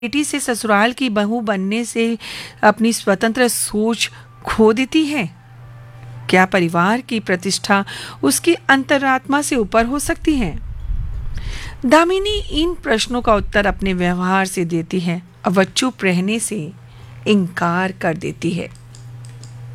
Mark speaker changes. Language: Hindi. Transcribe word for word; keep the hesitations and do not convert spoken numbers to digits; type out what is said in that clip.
Speaker 1: बेटी से ससुराल की बहू बनने से अपनी स्वतंत्र सोच खो देती है? क्या परिवार की प्रतिष्ठा उसकी अंतरात्मा से ऊपर हो सकती है? दामिनी इन प्रश्नों का उत्तर अपने व्यवहार से देती है और वह चुप रहने से इनकार कर देती है।